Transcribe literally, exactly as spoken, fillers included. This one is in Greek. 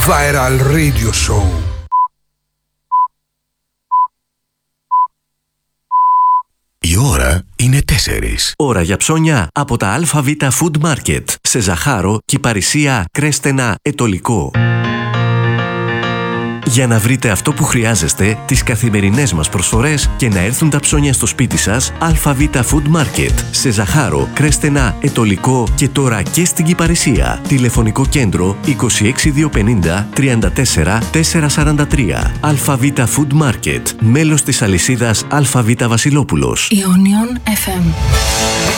Viral Radio Show. Η ώρα είναι τέσσερις. Ώρα για ψώνια από τα ΑΒ Food Market. Σε Ζαχάρο, Κυπαρισία, Κρέστενα, Ετωλικό. Για να βρείτε αυτό που χρειάζεστε, τις καθημερινές μας προσφορές και να έρθουν τα ψώνια στο σπίτι σας, ΑΒ Food Market. Σε Ζαχάρο, Κρέστενα, Ετωλικό και τώρα και στην Κυπαρισία. Τηλεφωνικό κέντρο είκοσι έξι διακόσια πενήντα τριάντα τέσσερα τετρακόσια σαράντα τρία. ΑΒ Food Market. Μέλος της αλυσίδας ΑΒ Βασιλόπουλος. Ionion εφ εμ.